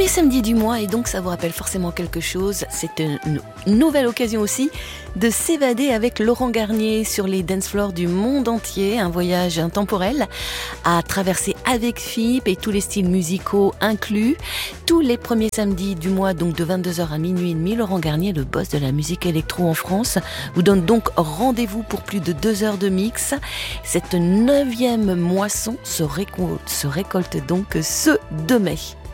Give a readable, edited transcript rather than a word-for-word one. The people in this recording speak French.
Premier samedi du mois, et donc ça vous rappelle forcément quelque chose. C'est une nouvelle occasion aussi de s'évader avec Laurent Garnier sur les dance floors du monde entier. Un voyage intemporel à traverser avec Philippe et tous les styles musicaux inclus. Tous les premiers samedis du mois, donc de 22h à minuit et demi, Laurent Garnier, le boss de la musique électro en France, vous donne donc rendez-vous pour plus de 2 heures de mix. Cette 9e moisson se récolte donc ce 2 mai.